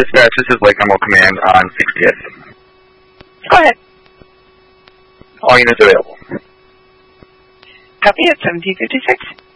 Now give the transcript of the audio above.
Dispatch, this is Lake Emerald Command on 60th. Go ahead. All units available. Copy at 1756.